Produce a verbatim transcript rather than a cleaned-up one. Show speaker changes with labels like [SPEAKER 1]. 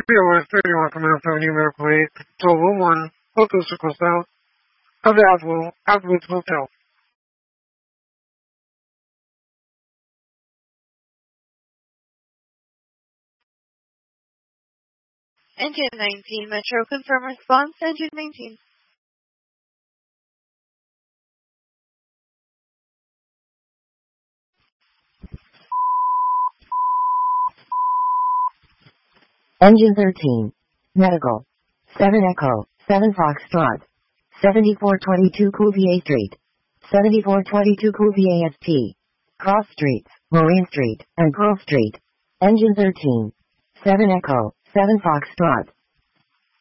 [SPEAKER 1] P O S thirty-one Command Avenue, Medical Aid, to Room one, Hotel Succursal of the Oswald, Oswald Hotel.
[SPEAKER 2] Engine nineteen, Metro, confirm response. Engine nineteen.
[SPEAKER 3] Engine thirteen. Medical. seven Echo, seven Foxtrot. seventy-four twenty-two Cuvier Street. seventy-four twenty-two Cuvier S T. Cross Streets, Marine Street, and Grove Street. Engine thirteen. seven Echo, seven Foxtrot.